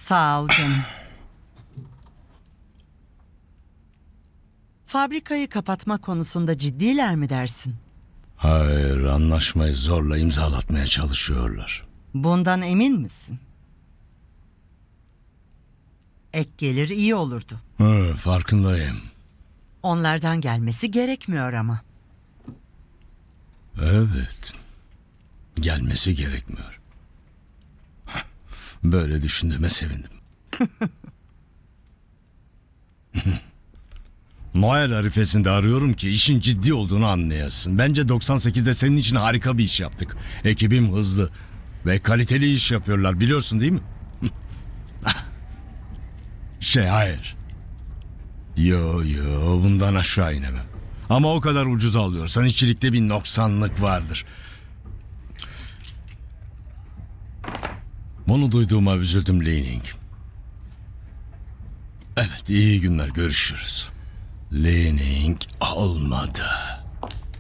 Sağ ol canım. Fabrikayı kapatma konusunda ciddiler mi dersin? Hayır, anlaşmayı zorla imzalatmaya çalışıyorlar. Bundan emin misin? Ek gelir iyi olurdu. Farkındayım. Onlardan gelmesi gerekmiyor ama. Evet. Gelmesi gerekmiyor. Böyle düşündüğüme sevindim. Noel arifesinde arıyorum ki işin ciddi olduğunu anlayasın. Bence 98'de senin için harika bir iş yaptık. Ekibim hızlı ve kaliteli iş yapıyorlar, biliyorsun değil mi? Hayır. Yo bundan aşağı inemem. Ama o kadar ucuz alıyorsan işçilikte bir noksanlık vardır. Bunu duyduğuma üzüldüm Li-Ning. Evet, iyi günler, görüşürüz. Li-Ning olmadı.